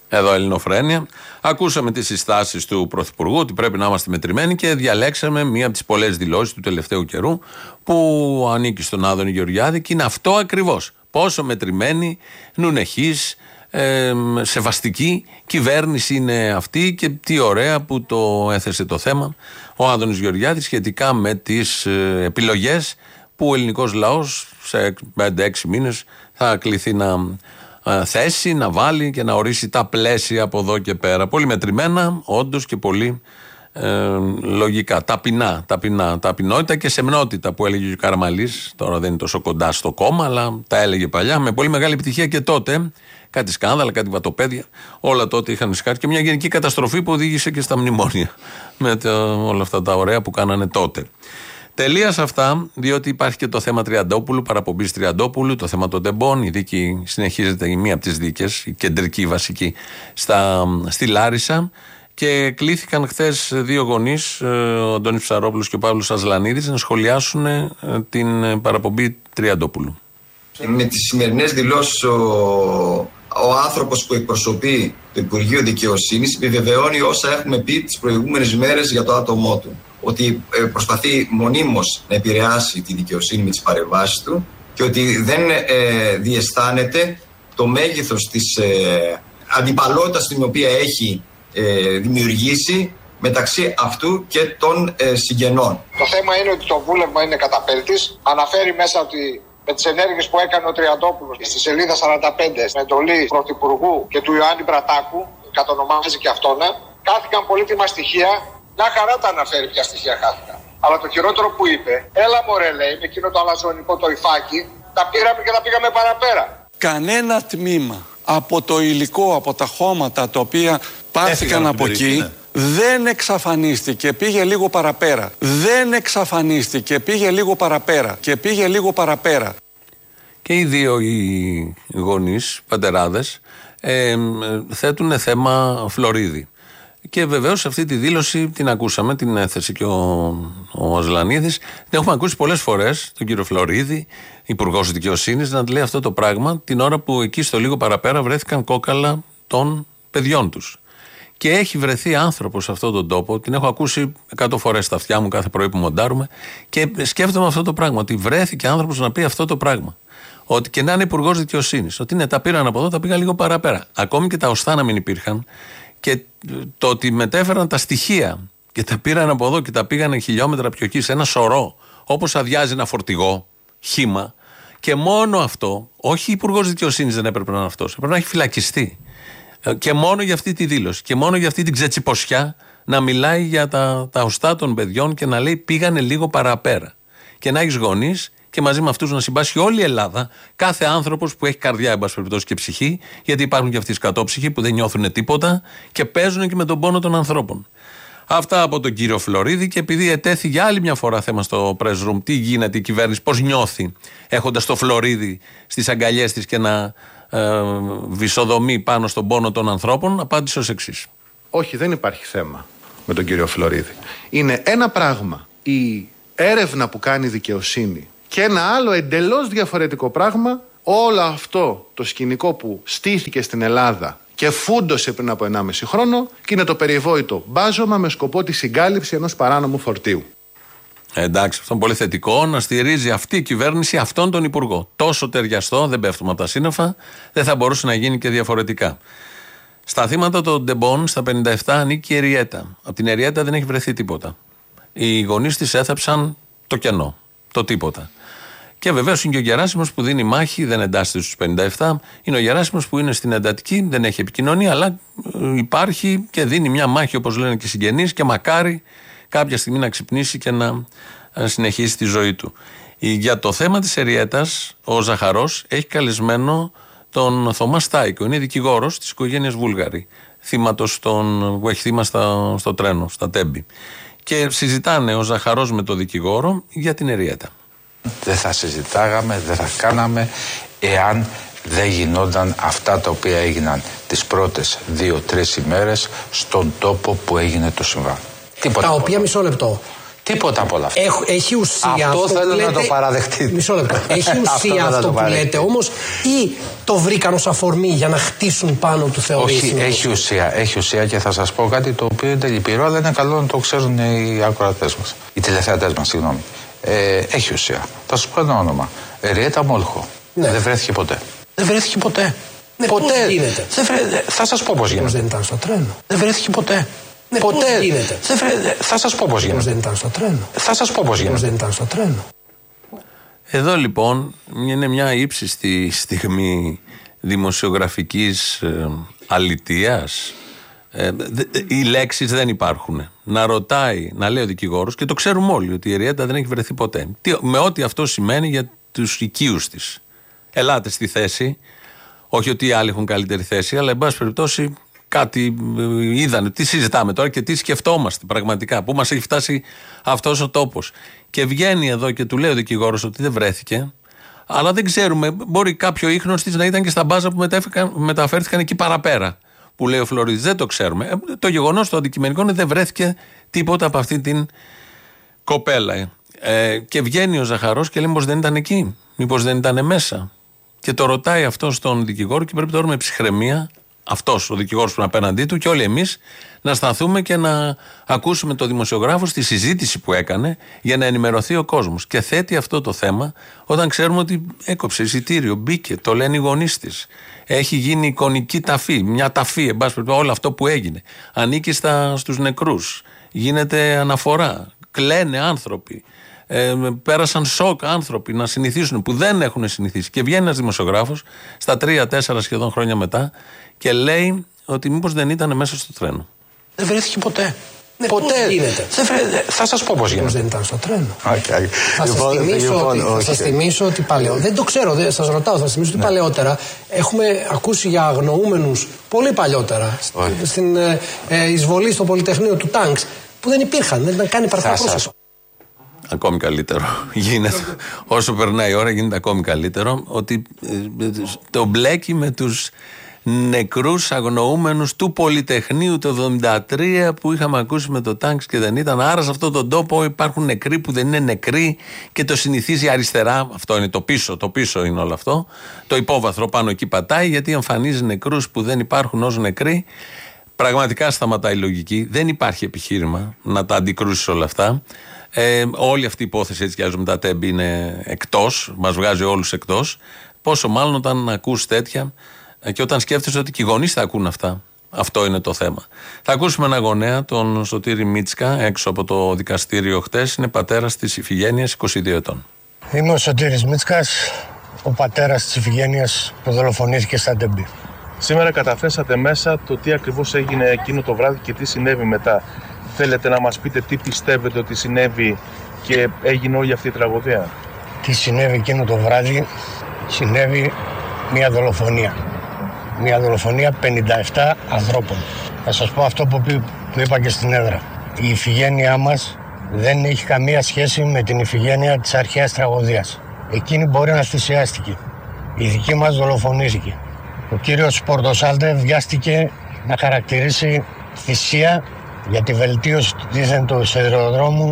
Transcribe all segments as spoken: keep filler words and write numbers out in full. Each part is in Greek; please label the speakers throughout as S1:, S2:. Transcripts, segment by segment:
S1: Εδώ Ελληνοφρένεια. Ακούσαμε τις συστάσεις του Πρωθυπουργού ότι πρέπει να είμαστε μετρημένοι και διαλέξαμε μία από τις πολλές δηλώσεις του τελευταίου καιρού που ανήκει στον Άδωνη Γεωργιάδη και είναι αυτό ακριβώς. Πόσο μετρημένη, νουνεχής, ε, σεβαστική κυβέρνηση είναι αυτή και τι ωραία που το έθεσε το θέμα ο Άδωνης Γεωργιάδης σχετικά με τις ε, επιλογές που ο ελληνικός λαός σε πέντε έξι μήνες θα κληθεί να ε, θέσει, να βάλει και να ορίσει τα πλαίσια από εδώ και πέρα. Πολύ μετρημένα, όντως, και πολύ ε, λογικά. Ταπεινά, ταπεινά, ταπεινότητα και σεμνότητα που έλεγε ο Καραμαλής. Τώρα δεν είναι τόσο κοντά στο κόμμα, αλλά τα έλεγε παλιά με πολύ μεγάλη επιτυχία και τότε. Κάτι σκάνδαλα, κάτι βατοπέδια. Όλα τότε είχαν σκάσει και μια γενική καταστροφή που οδήγησε και στα μνημόνια. Με το, όλα αυτά τα ωραία που κάνανε τότε. Τελεία σε αυτά, διότι υπάρχει και το θέμα Τριαντόπουλου, παραπομπής Τριαντόπουλου, το θέμα των τεμπών. Η δίκη συνεχίζεται, η μία από τις δίκες, η κεντρική βασική, στα, στη Λάρισα. Και κλήθηκαν χθες δύο γονείς, ο Αντώνης Ψαρόπουλος και ο Παύλος Ασλανίδης, να σχολιάσουν την παραπομπή Τριαντόπουλου.
S2: Με τις σημερινές δηλώσεις ο, ο άνθρωπος που εκπροσωπεί το Υπουργείο Δικαιοσύνης επιβεβαιώνει όσα έχουμε πει τις προηγούμενες μέρες για το άτομό του. Ότι προσπαθεί μονίμως να επηρεάσει τη δικαιοσύνη με τις παρεμβάσεις του και ότι δεν ε, διαισθάνεται το μέγεθος της ε, αντιπαλότητας την οποία έχει ε, δημιουργήσει μεταξύ αυτού και των ε, συγγενών.
S3: Το θέμα είναι ότι το βούλευμα είναι καταπέλτης. Αναφέρει μέσα ότι με τις ενέργειες που έκανε ο Τριαντόπουλος στη σελίδα σαράντα πέντε με εντολή Πρωθυπουργού και του Ιωάννη Μπρατάκου, κατονομάζει και αυτόν, χάθηκαν πολύτιμα στοιχεία. Μια χαρά τα αναφέρει ποια στοιχεία χάθηκαν. Αλλά το χειρότερο που είπε, έλα μωρέ, λέει, με εκείνο το αλαζονικό το υφάκι, τα πήραμε και τα πήγαμε παραπέρα.
S4: Κανένα τμήμα από το υλικό, από τα χώματα τα οποία πάρθηκαν από εκεί, ναι, δεν εξαφανίστηκε, πήγε λίγο παραπέρα. Δεν εξαφανίστηκε, πήγε λίγο παραπέρα. Και πήγε λίγο παραπέρα.
S1: Και οι δύο οι γονείς, πατεράδες, ε, θέτουν θέμα Φλωρίδη. Και βεβαίως αυτή τη δήλωση την ακούσαμε, την έθεσε και ο, ο Ασλανίδης. Την έχουμε ακούσει πολλές φορές, τον κύριο Φλωρίδη, υπουργός δικαιοσύνης, να λέει αυτό το πράγμα την ώρα που εκεί στο λίγο παραπέρα βρέθηκαν κόκαλα των παιδιών τους. Και έχει βρεθεί άνθρωπος σε αυτόν τον τόπο, την έχω ακούσει εκατό φορές στα αυτιά μου κάθε πρωί που μοντάρουμε, και σκέφτομαι αυτό το πράγμα, ότι βρέθηκε άνθρωπος να πει αυτό το πράγμα. Ότι και να είναι υπουργός δικαιοσύνης, ότι ναι, τα πήραν από εδώ, τα πήγαν λίγο παραπέρα. Ακόμη και τα οστά να μην υπήρχαν. Και το ότι μετέφεραν τα στοιχεία και τα πήραν από εδώ και τα πήγανε χιλιόμετρα πιο εκεί σε ένα σωρό, όπως αδειάζει ένα φορτηγό, χύμα, και μόνο αυτό, όχι υπουργός δικαιοσύνης δεν έπρεπε να είναι αυτός, έπρεπε να έχει φυλακιστεί. Και μόνο για αυτή τη δήλωση και μόνο για αυτή την ξετσιποσιά να μιλάει για τα, τα οστά των παιδιών και να λέει πήγανε λίγο παραπέρα. Και να έχει γονείς και μαζί με αυτούς να συμπάσχει όλη η Ελλάδα, κάθε άνθρωπος που έχει καρδιά, εν πάση περιπτώσει, και ψυχή, γιατί υπάρχουν και αυτοί οι σκατόψυχοι που δεν νιώθουν τίποτα και παίζουν και με τον πόνο των ανθρώπων. Αυτά από τον κύριο Φλωρίδη, και επειδή ετέθη για άλλη μια φορά θέμα στο press room, τι γίνεται η κυβέρνηση, πώς νιώθει έχοντας το Φλωρίδη στις αγκαλιές της και να ε, βυσοδομεί πάνω στον πόνο των ανθρώπων, απάντησε ως εξής.
S5: Όχι, δεν υπάρχει θέμα με τον κύριο Φλωρίδη. Είναι ένα πράγμα η έρευνα που κάνει η δικαιοσύνη και ένα άλλο εντελώς διαφορετικό πράγμα όλο αυτό το σκηνικό που στήθηκε στην Ελλάδα και φούντωσε πριν από ενάμιση χρόνο, και είναι το περιβόητο μπάζωμα με σκοπό τη συγκάλυψη ενός παράνομου φορτίου.
S1: Εντάξει, αυτό είναι πολύ θετικό, να στηρίζει αυτή η κυβέρνηση αυτόν τον υπουργό. Τόσο ταιριαστό, δεν πέφτουμε από τα σύννεφα, δεν θα μπορούσε να γίνει και διαφορετικά. Στα θύματα των Ντεμπών, στα πενήντα επτά, ανήκει η Εριέτα. Από την Εριέτα δεν έχει βρεθεί τίποτα. Οι γονείς της έθαψαν το κενό, το τίποτα. Και βεβαίως είναι και ο Γεράσιμος που δίνει μάχη, δεν εντάσσεται στους πενήντα επτά. Είναι ο Γεράσιμος που είναι στην εντατική, δεν έχει επικοινωνία, αλλά υπάρχει και δίνει μια μάχη, όπως λένε και οι συγγενείς, και μακάρι κάποια στιγμή να ξυπνήσει και να συνεχίσει τη ζωή του. Για το θέμα της Εριέτας, ο Ζαχαρός έχει καλεσμένο τον Θωμά Στάικο. Είναι δικηγόρος της οικογένειας Βούλγαρη, θύματος τον, που έχει θύμα στα, στο τρένο, στα Τέμπη. Και συζητάνε ο Ζαχαρός με τον δικηγόρο για την Εριέτα.
S6: Δεν θα συζητάγαμε, δεν θα κάναμε εάν δεν γινόταν αυτά τα οποία έγιναν τις πρώτες δύο-τρεις ημέρες στον τόπο που έγινε το συμβάν.
S7: Τίποτα. Τα οποία, μισό λεπτό,
S6: Τίποτα από όλα αυτά.
S7: Έχ, έχει ουσία αυτό,
S6: αυτό θέλω
S7: λέτε,
S6: να το παραδεχτείτε.
S7: Μισό λεπτό. Έχει ουσία αυτό, αυτό που λέτε όμως, ή το βρήκαν ως αφορμή για να χτίσουν πάνω του θεωρήσεις?
S6: Όχι, έχει ουσία. Έχει ουσία και θα σας πω κάτι το οποίο είναι λυπηρό, αλλά είναι καλό να το ξέρουν οι ακροατές μας. Οι τηλεθεατές μας, συγγνώμη. Ε, έχει ουσία. Θα σας πω ένα όνομα. Ριέτα Μόλχο. Ναι. Δεν βρέθηκε ποτέ. Δεν βρέθηκε ποτέ.
S7: Ναι,
S6: ποτέ.
S7: Πώς γίνεται?
S6: Δεν βρέ... Θα σας πω πώς γίνεται.
S7: Πώς δεν ήταν στο τρένο?
S6: Δεν βρέθηκε ποτέ.
S7: Ναι,
S6: ποτέ.
S7: Πώς γίνεται?
S6: Δεν βρέ... Θα σας πω πώς γίνεται.
S7: Πώς δεν ήταν στο τρένο?
S6: Θα σας πω πώς γίνεται.
S7: Πώς δεν ήταν στο τρένο?
S1: Εδώ λοιπόν είναι μια ύψιστη στιγμή δημοσιογραφικής ε, αλητείας. Ε, δε, οι λέξεις δεν υπάρχουν. Να ρωτάει, να λέει ο δικηγόρος, και το ξέρουμε όλοι ότι η Ριέτα δεν έχει βρεθεί ποτέ. Τι, με ό,τι αυτό σημαίνει για τους οικείους της. Ελάτε στη θέση. Όχι ότι οι άλλοι έχουν καλύτερη θέση, αλλά εν πάση περιπτώσει κάτι είδανε. Τι συζητάμε τώρα και τι σκεφτόμαστε πραγματικά. Πού μας έχει φτάσει αυτός ο τόπος. Και βγαίνει εδώ και του λέει ο δικηγόρος ότι δεν βρέθηκε. Αλλά δεν ξέρουμε. Μπορεί κάποιο ίχνος της να ήταν και στα μπάζα που μεταφέρθηκαν εκεί παραπέρα. Που λέει ο Φλωρίδης. Δεν το ξέρουμε. Το γεγονός το αντικειμενικό είναι δεν βρέθηκε τίποτα από αυτή την κοπέλα. Ε, και βγαίνει ο Ζαχαρός και λέει μήπως δεν ήταν εκεί. Μήπως δεν ήταν μέσα. Και το ρωτάει αυτό στον δικηγόρο και πρέπει τώρα με ψυχραιμία, αυτός ο δικηγόρος που είναι απέναντί του και όλοι εμείς, να σταθούμε και να ακούσουμε το δημοσιογράφο στη συζήτηση που έκανε για να ενημερωθεί ο κόσμος. Και θέτει αυτό το θέμα όταν ξέρουμε ότι έκοψε εισιτήριο, μπήκε, το λένε οι γονείς της. Έχει γίνει εικονική ταφή, μια ταφή, εν πάση περιπτώσει, όλο αυτό που έγινε. Ανήκει στα, στους νεκρούς. Γίνεται αναφορά. Κλαίνε άνθρωποι. Ε, πέρασαν σοκ άνθρωποι να συνηθίσουν που δεν έχουν συνηθίσει. Και βγαίνει ένας δημοσιογράφος στα τρία-τέσσερα σχεδόν χρόνια μετά και λέει ότι μήπως δεν ήταν μέσα στο τρένο.
S6: Δεν βρέθηκε ποτέ.
S7: Ναι,
S6: ποτέ.
S7: Πώς γίνεται?
S6: Δεν βρέ... Θα σας πω πώς γίνεται.
S7: Πώς δεν ήταν στο τρένο.
S6: Okay.
S7: Θα σας λοιπόν, θυμίσω, λοιπόν, ότι, θα σας θυμίσω ότι παλαιότερα. Δεν το ξέρω, δεν, σας ρωτάω, θα σας θυμίσω ότι ναι. παλαιότερα έχουμε ακούσει για αγνοούμενους πολύ παλιότερα στην, στην ε, εισβολή στο Πολυτεχνείο του Τάγκς που δεν υπήρχαν, δεν ήταν καν υπαρκτά πρόσωπα.
S1: Ακόμη καλύτερο γίνεται. Όσο περνάει η ώρα γίνεται ακόμη καλύτερο ότι το μπλέκει με τους νεκρούς αγνοούμενους του Πολυτεχνείου το εβδομήντα τρία που είχαμε ακούσει με το Τάγκς και δεν ήταν. Άρα σε αυτόν τον τόπο υπάρχουν νεκροί που δεν είναι νεκροί και το συνηθίζει αριστερά. Αυτό είναι το πίσω, το πίσω είναι όλο αυτό. Το υπόβαθρο πάνω εκεί πατάει γιατί εμφανίζει νεκρούς που δεν υπάρχουν ως νεκροί. Πραγματικά σταματάει η λογική. Δεν υπάρχει επιχείρημα να τα αντικρούσει όλα αυτά. Ε, όλη αυτή η υπόθεση έτσι κι αλλιώς με τα τέμπη είναι εκτός, μας βγάζει όλους εκτός. Πόσο μάλλον όταν ακούς τέτοια και όταν σκέφτεσαι ότι και οι γονείς θα ακούν αυτά. Αυτό είναι το θέμα. Θα ακούσουμε ένα γονέα, τον Σωτήρη Μίτσκα, έξω από το δικαστήριο χτες. Είναι πατέρας της Ιφηγένειας, είκοσι δύο ετών.
S8: Είμαι ο Σωτήρης Μίτσκας, ο πατέρας της Ιφηγένειας που δολοφονήθηκε στα τέμπη.
S9: Σήμερα καταθέσατε μέσα το τι ακριβώς έγινε εκείνο το βράδυ και τι συνέβη μετά. Θέλετε να μας πείτε τι πιστεύετε ότι συνέβη και έγινε όλη αυτή η τραγωδία?
S8: Τι συνέβη εκείνο το βράδυ? Συνέβη μια δολοφονία. Μια δολοφονία πενήντα επτά ανθρώπων. Θα σας πω αυτό που, που είπα και στην έδρα. Η Ιφηγένειά μας δεν έχει καμία σχέση με την Ιφηγένεια της αρχαίας τραγωδίας. Εκείνη μπορεί να θυσιάστηκε. Η δική μας δολοφονήθηκε. Ο κύριος Πορτοσάλτε βιάστηκε να χαρακτηρίσει θυσία για τη βελτίωση του δίθεν σιδηροδρόμου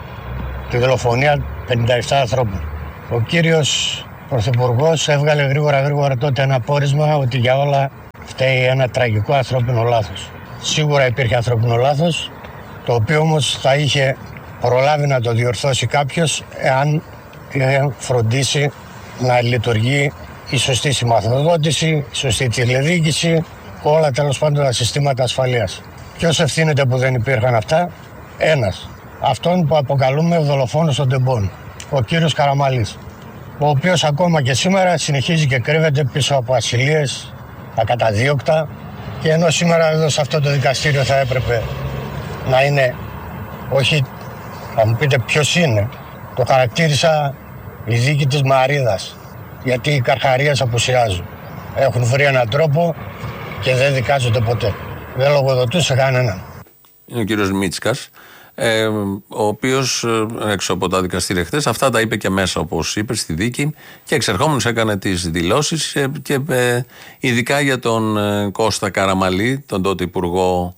S8: τη δολοφονία πενήντα επτά ανθρώπων. Ο κύριος Πρωθυπουργός έβγαλε γρήγορα γρήγορα τότε ένα πόρισμα ότι για όλα φταίει ένα τραγικό ανθρώπινο λάθος. Σίγουρα υπήρχε ανθρώπινο λάθος, το οποίο όμως θα είχε προλάβει να το διορθώσει κάποιος εάν είχε φροντίσει να λειτουργεί η σωστή συμμαθοδότηση, η σωστή τηλεδιοίκηση, όλα τέλος πάντων τα συστήματα ασφαλείας. Ποιος ευθύνεται που δεν υπήρχαν αυτά? Ένας. Αυτόν που αποκαλούμε ο δολοφόνος των τεμπών, ο κύριος Καραμαλής, ο οποίος ακόμα και σήμερα συνεχίζει και κρύβεται πίσω από ασυλίες, ακαταδίωκτα, και ενώ σήμερα εδώ σε αυτό το δικαστήριο θα έπρεπε να είναι, όχι, θα μου πείτε ποιος είναι, το χαρακτήρισα η δίκη της Μαρίδας, γιατί οι καρχαρίες απουσιάζουν. Έχουν βρει έναν τρόπο και δεν δικάζονται ποτέ. Δεν λογοδοτούσε κανέναν.
S1: Είναι ο κύριος Μίτσκας, ε, ο οποίος ε, έξω από τα δικαστήρια χτες αυτά τα είπε και μέσα, όπως είπε, στη δίκη, και εξερχόμενος έκανε τις δηλώσεις ε, και ε, ειδικά για τον ε, Κώστα Καραμαλή, τον τότε υπουργό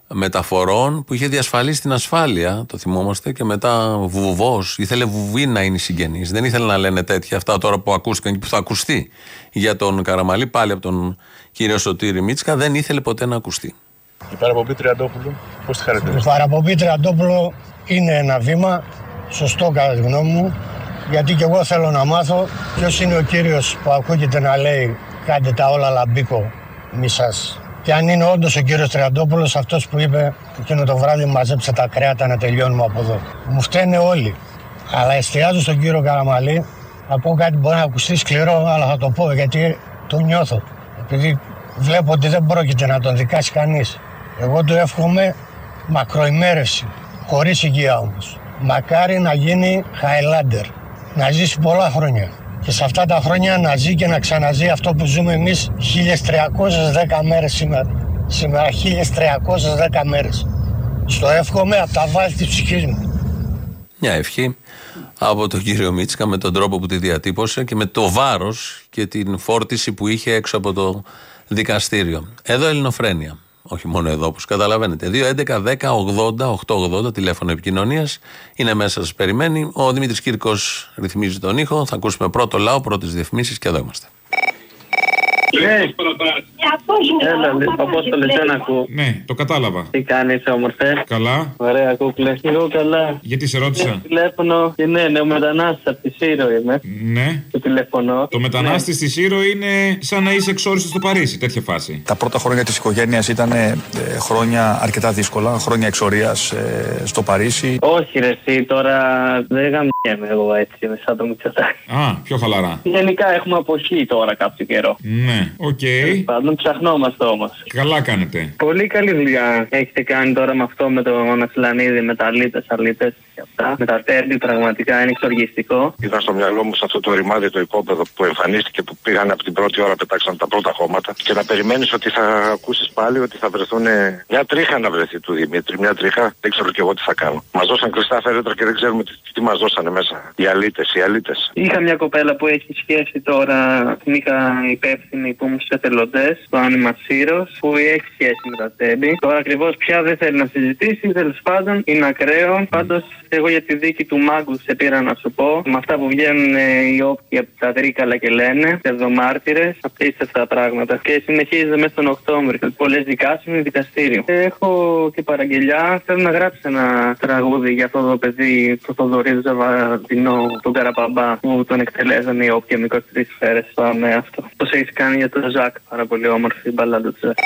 S1: μεταφορών που είχε διασφαλίσει την ασφάλεια, το θυμόμαστε, και μετά βουβός, ήθελε βουβή να είναι συγγενής. Δεν ήθελε να λένε τέτοια αυτά τώρα που ακούστηκαν και που θα ακουστεί για τον Καραμανλή, πάλι από τον κύριο Σωτήρη Μίτσκα, δεν ήθελε ποτέ να ακουστεί.
S9: Η παραπομπή Τριαντόπουλου, πώς τη χαρακτηρίζετε?
S8: Η παραπομπή Τριαντόπουλου είναι ένα βήμα σωστό κατά τη γνώμη μου, γιατί και εγώ θέλω να μάθω ποιος είναι ο κύριος που ακούγεται να λέει κάντε τα όλα λαμπίκο, μη σας. Και αν είναι όντως ο κύριος Τριαντόπουλος αυτός που είπε εκείνο το βράδυ μαζέψε τα κρέατα να τελειώνουμε από εδώ. Μου φταίνε όλοι. Αλλά εστιάζω στον κύριο Καραμανλή. Θα πω κάτι μπορεί να ακουστεί σκληρό, αλλά θα το πω γιατί το νιώθω. Επειδή βλέπω ότι δεν πρόκειται να τον δικάσει κανείς. Εγώ του εύχομαι μακροημέρευση, χωρίς υγεία όμως. Μακάρι να γίνει Highlander, να ζήσει πολλά χρόνια. Και σε αυτά τα χρόνια να ζει και να ξαναζεί αυτό που ζούμε εμείς χίλιες τριακόσιες δέκα μέρες σήμερα. Σήμερα χίλιες τριακόσιες δέκα μέρες. Στο εύχομαι από τα βάθη της ψυχής μου.
S1: Μια ευχή από τον κύριο Μίτσκα με τον τρόπο που τη διατύπωσε και με το βάρος και την φόρτιση που είχε έξω από το δικαστήριο. Εδώ Ελληνοφρένεια. Όχι μόνο εδώ, όπως καταλαβαίνετε. δύο έντεκα δέκα ογδόντα οκτακόσια ογδόντα τηλέφωνο επικοινωνίας. Είναι μέσα, σας περιμένει. Ο Δημήτρης Κύρκος ρυθμίζει τον ήχο. Θα ακούσουμε πρώτο λαό, πρώτες διαφημίσεις και εδώ είμαστε.
S10: Ναι. Έλα, Απόστολε, δεν ακούω.
S11: Ναι, το κατάλαβα.
S10: Τι κάνεις, όμορφε?
S11: Καλά.
S10: Ωραία, κούκλε. Εγώ καλά.
S11: Γιατί σε ρώτησα?
S10: Ναι, τηλέφωνο. Και ναι, ναι, ο μετανάστης από τη Σύρο είμαι.
S11: Ναι.
S10: Το τηλεφωνώ.
S11: Το μετανάστη ναι. Στη Σύρο είναι σαν να είσαι εξόριστος στο Παρίσι, τέτοια φάση.
S12: Τα πρώτα χρόνια της οικογένειας ήταν ε, χρόνια αρκετά δύσκολα, χρόνια εξορίας ε, στο Παρίσι.
S10: Όχι, ρε, εσύ τώρα δεν γαμιέμαι εγώ έτσι, σαν το Μητσοτάκη.
S11: Α, πιο χαλαρά.
S10: Γενικά έχουμε αποχή τώρα κάποιο καιρό.
S11: Ναι, οκ. Okay.
S10: Πάντων, ψαχνόμαστε όμως.
S11: Καλά κάνετε.
S10: Πολύ καλή δουλειά έχετε κάνει τώρα με αυτό, με τον Ασλανίδη, με τα αλίτες, αλίτες και αυτά. Με τα τέρμπι, πραγματικά είναι εξοργιστικό.
S13: Ήταν στο μυαλό μου σε αυτό το ρημάδι το υπόπεδο που εμφανίστηκε, που πήγαν από την πρώτη ώρα, πετάξαν τα πρώτα χώματα. Και να περιμένεις ότι θα ακούσεις πάλι ότι θα βρεθούν. Μια τρίχα να βρεθεί του Δημήτρη, μια τρίχα. Δεν ξέρω κι εγώ τι θα κάνω. Μας δώσαν κλειστά φέρετρα και δεν ξέρουμε τι, τι μας δώσανε μέσα. Οι αλίτες, οι αλίτες.
S10: Είχα μια κοπέλα που έχει σχέση τώρα, την είχα υπεύθυνη που ήμουν στους εθελοντές, το Άνιμα Σύρος, που έχει σχέση με τα τέμπη. Τώρα ακριβώς πια δεν θέλει να συζητήσει, τέλος πάντων είναι ακραίο. Πάντως, εγώ για τη δίκη του Μάγκου σε πήρα να σου πω. Με αυτά που βγαίνουν οι όποιοι από τα Τρίκαλα και λένε, πσευδομάρτυρες, απίστευτα πράγματα. Και συνεχίζεται μέσα τον Οκτώβριο. Πολλές δικάσεις είναι δικαστήριο. Έχω και παραγγελιά. Θέλω να γράψει ένα τραγούδι για αυτό το παιδί, το Θοδωρή Ζαβαδινό, τον Καραπαμπά, που τον εκτελέζανε οι όποιοι με είκοσι τρεις σφαίρες. Πάμε αυτό. Πώς έχεις κάνει για τον Ζακ, πάρα πολύ όμορφη μπαλάντα του Ζακ.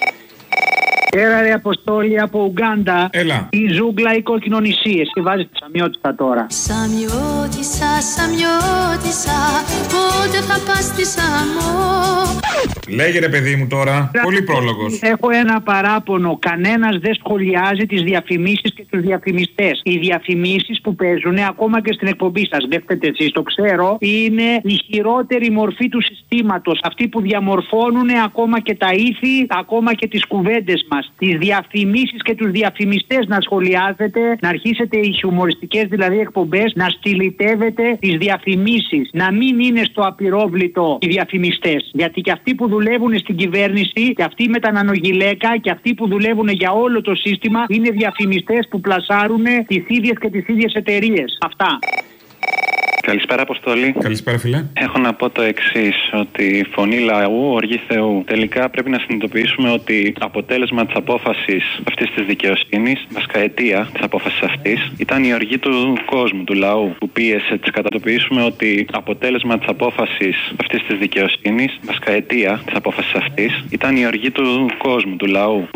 S14: Έλα ρε Αποστόλη από Ουγκάντα.
S11: Έλα.
S14: Η ζούγκλα η κόκκινονησί. Εσύ βάζεις τη Σαμιώτισσα τώρα.
S15: Σαμιώτισσα, Σαμιώτισσα, πότε θα πας στη Σαμό?
S11: Λέγε ρε παιδί μου τώρα. Πολύ πρόλογος.
S14: Έχω ένα παράπονο. Κανένας δεν σχολιάζει τις διαφημίσεις και τους διαφημιστές. Οι διαφημίσεις που παίζουν ακόμα και στην εκπομπή σας, δεν φταίτε εσείς, το ξέρω, είναι η χειρότερη μορφή του συστήματος. Αυτοί που διαμορφώνουν ακόμα και τα ήθη, ακόμα και τις κουβέντες μας. Τις διαφημίσεις και τους διαφημιστές να σχολιάζετε, να αρχίσετε οι χιουμοριστικές δηλαδή εκπομπές, να στυλιτεύετε τις διαφημίσεις. Να μην είναι στο απειρόβλητο οι διαφημιστές. Γιατί και αυτοί που δουλεύουν στην κυβέρνηση, και αυτοί με τα νανογιλέκα, και αυτοί που δουλεύουν για όλο το σύστημα, είναι διαφημιστές που πλασάρουν τις ίδιες και τις ίδιες εταιρείες. Αυτά.
S16: Καλησπέρα, Αποστολή.
S11: Καλησπέρα, φίλε.
S16: Έχω να πω το εξής, ότι η φωνή λαού, οργή Θεού. Τελικά πρέπει να συνειδητοποιήσουμε ότι αποτέλεσμα της απόφασης αυτής της δικαιοσύνης, βασικαετία της απόφασης αυτής, ήταν η οργή του κόσμου, του λαού, που πίεσε. Της κατατοποιήσουμε ότι αποτέλεσμα της απόφασης αυτής της δικαιοσύνης, βασικαετία της απόφασης αυτής, ήταν η οργή του κόσμου, του λαού.